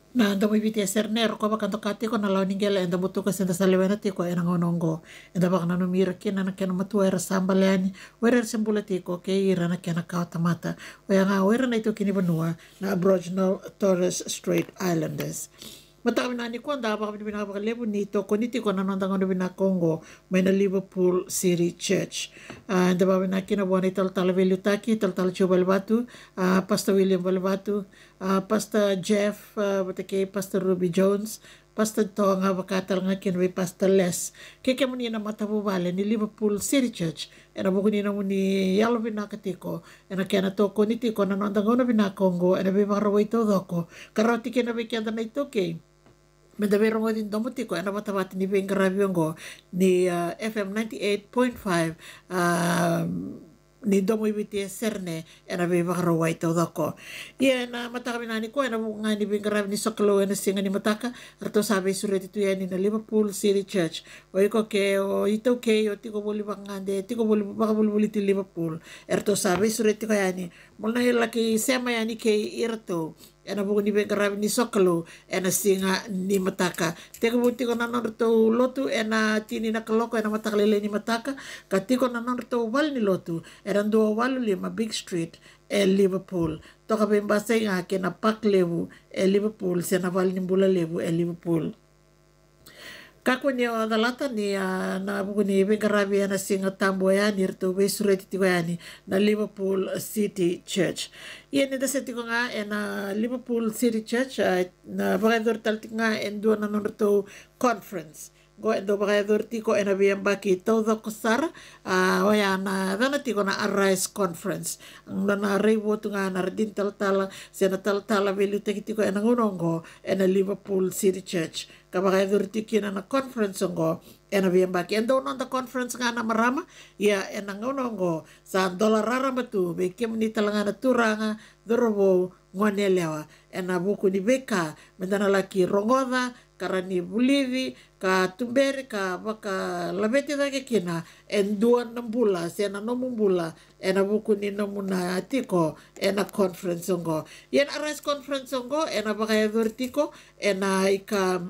Na anda mo ibiti serner ko baka kati ko na law ningela anda buto ka senda salewena ti ko ena ngonongo enda baka na numira kin na kena matua era sambalani wera sembula ti ko ke ira na kena kau tamata o nga wera na ito kini banua na Aboriginal Torres Strait Islanders. Mata kami nani ko anda baka binabaka lebu nito ko niti ko nanondang ano binakongo may na Liverpool City Church. Anda baka na kinabuan ni tal velutaki tal chubal batu Pastor William Balbatu Pastor Jeff batake Pastor Ruby Jones Pastor to nga bakatal nga kinwe Pastor Les kaya mo niya na matabubala ni Liverpool City Church ena buko ni na mo ni yalo binakatiko ena kaya na to ko niti ko nanondang ano binakongo ena bibaraway to doko karati kina bikyanda na ito kay Medavero ngo din domo tiko ana batawati ni Bengarabio ngo ni FM 98.5 ni domo ibiti serne ena be bakaro waito dako ya na mata kami nani ko ena nga ni Bengarabio ni Soklo ena singa ni mataka arto sabi sureti tu ya ni na Liverpool City Church o iko ke o ito ke o tiko boli bangande tiko boli baka boli ti Liverpool arto sabi sureti ko yani mulna laki sema yani ke irto ena buku ni Bengarabio ni Soklo ena singa ni mataka teko buti ko nanon to lotu ena tini na kaloko ena matakalele ni mataka katiko nanon to wal ni lotu ena 215 Big Street Liverpool toka bembasa nga kena pak levu Liverpool sena wal ni bula levu Liverpool kako ni o dalata ni na buku ni Bengarabio na singa tambo yani rto besureti tiko yani na Liverpool City Church yan ida sa tiko nga na Liverpool City Church na bakador taltik nga endo na nonto conference go endo bakador tiko ena biyang baki todo kusar waya na dana tiko na Arise Conference ang na rewo to nga na rin tal sena tal velu tiko ena ngunongo ena Liverpool City Church kabakador tiki na conference ngo ena biyang baki endo non the conference nga na marama ya ena ngunongo sa dolar rara batu bekem ni talanga na turanga dorobo ngonelewa ena buku ni beka mendana laki rongoda karani bulivi ka tumberi ka baka labeti dake kina en 2 bula sena nomung bula ena buku ni nomuna tiko ena conference ngo yen Arise conference ngo ena baka tiko ena ika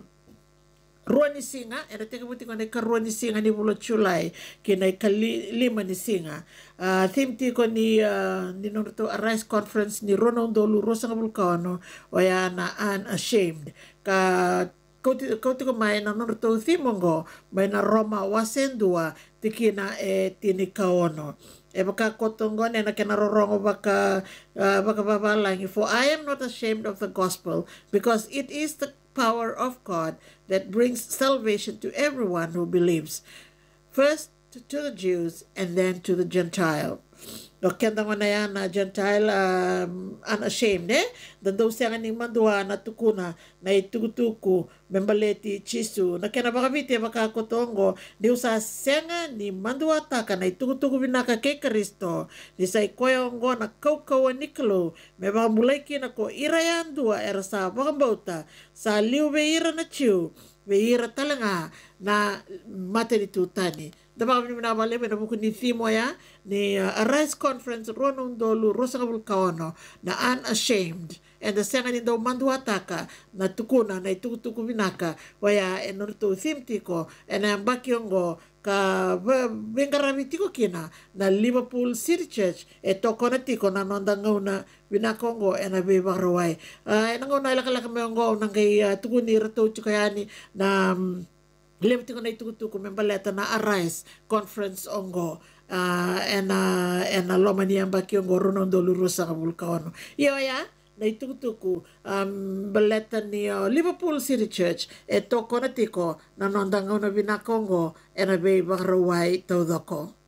ruani singa ena teka buti ko na ika ruani singa ni bulo Julai kina ika lima ni singa theme tiko ni nonto Arise conference ni Ronong Dolu Rosa Bulkano o ya na Unashamed ka kau tiko mai na nonto theme ngo mai na Roma wasendua tikina tini kaono baka kotongon na kinarorongo baka babalangi for I am not ashamed of the gospel because it is the power of God that brings salvation to everyone who believes first to the Jews and then to the Gentile. Kaya mo na yan na Gentile unashamed dan daw siya nga mandua na tukuna na itutuku membaleti chisu na kaya na baka biti baka kotongo di usa siya nga ni mandua taka na itutuku binaka kay Kristo ni sa ikoyongo na kaukawan ni klo may baka mulay kinako irayan dua era sa baka bauta sa liw beira na chiu beira talanga na materitutani Dabang kami minabali, may nabuko ni Thimo ya, ni Arise Conference, Ronong Dolu, Rosa Bulkaono, na Unashamed. And the second in daw manduataka, na tukuna, na itutuku binaka, waya, enorto thimtiko, and ang bakyongo, ka Bengarabitiko kina, na Liverpool City Church, toko na tiko, na nondangaw na binakongo, and a bibaraway. Nangaw na ilakalaka mayongo, nang kay tukuni rato chukayani, na Lewti ko na itutuko membaleta na Arise Conference ongo and lomani ang bakyo ngo runon doluro sa kabulkaon. Iyo ya na itutuko baleta ni Liverpool City Church toko na tiko na nondangaw na binakongo and abay bakaraway todo ko.